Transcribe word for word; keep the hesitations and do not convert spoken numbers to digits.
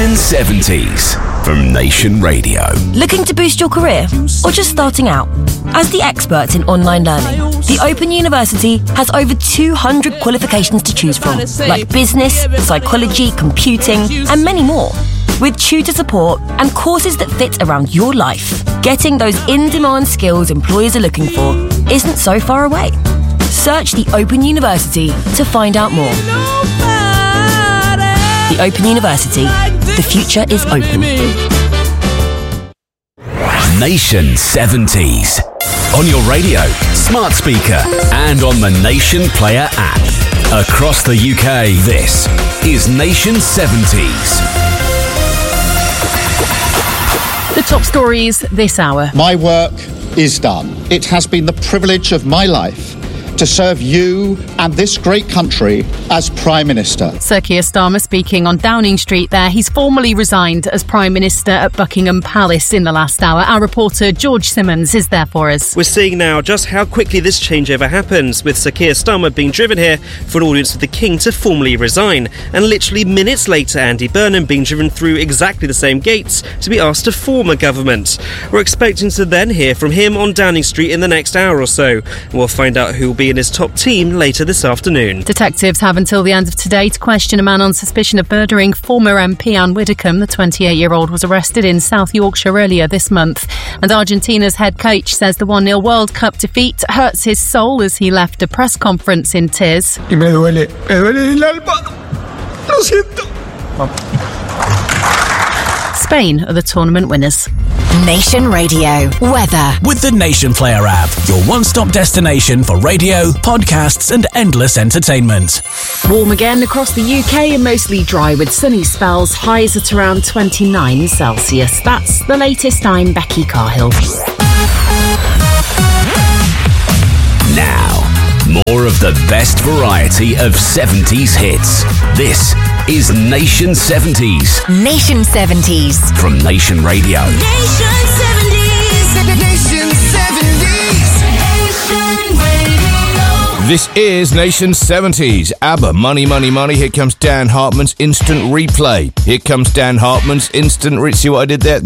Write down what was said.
Nation seventies from Nation Radio. Looking to boost your career or just starting out? As the experts in online learning, the Open University has over two hundred qualifications to choose from, like business, psychology, computing, and many more. With tutor support and courses that fit around your life, getting those in-demand skills employers are looking for isn't so far away. Search the Open University to find out more. The Open University. The future is open. Nation seventies. On your radio, smart speaker, and on the Nation Player app. Across the U K, this is Nation seventies. The top stories this hour. My work is done. It has been the privilege of my life to serve you and this great country as Prime Minister. Sir Keir Starmer speaking on Downing Street there. He's formally resigned as Prime Minister at Buckingham Palace in the last hour. Our reporter George Simmons is there for us. We're seeing now just how quickly this changeover happens, with Sir Keir Starmer being driven here for an audience with the King to formally resign, and literally minutes later Andy Burnham being driven through exactly the same gates to be asked to form a government. We're expecting to then hear from him on Downing Street in the next hour or so, and we'll find out who will be in his top team later this afternoon. Detectives have until the end of today to question a man on suspicion of murdering former M P Anne Widdecombe. The twenty-eight-year-old was arrested in South Yorkshire earlier this month. And Argentina's head coach says the one nil World Cup defeat hurts his soul as he left a press conference in tears. Y me duele, me duele el alma. Lo siento. Spain are the tournament winners. Nation Radio weather with the Nation Player app, your one-stop destination for radio, podcasts and endless entertainment. Warm again across the U K and mostly dry with sunny spells, highs at around twenty-nine Celsius. That's the latest. I'm Becky Carhill. Now, more of the best variety of seventies hits. This is Nation seventies. Nation seventies from Nation Radio. Nation seventies. Nation seventies. Nation Radio. This is Nation seventies. ABBA, Money, Money, Money. Here comes Dan Hartman's instant replay. Here comes Dan Hartman's instant re- See what I did there?